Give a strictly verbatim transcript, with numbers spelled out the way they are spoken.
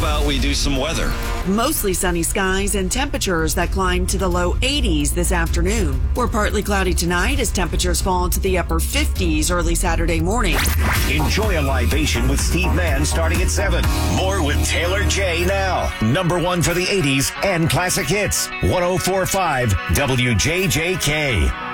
about we do some weather? Mostly sunny skies and temperatures that climb to the low eighties this afternoon. We're partly cloudy tonight as temperatures fall into the upper fifties early Saturday morning. Enjoy a libation with Steve Mann starting at seven. More with Taylor J now. Number one for the eighties and classic hits. one oh four point five W J J K.